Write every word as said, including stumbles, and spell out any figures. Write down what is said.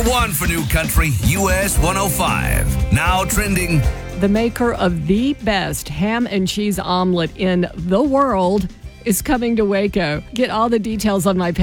Number one for New Country, U S one oh five. Now trending. The maker of the best ham and cheese omelet in the world is coming to Waco. Get all the details on my page.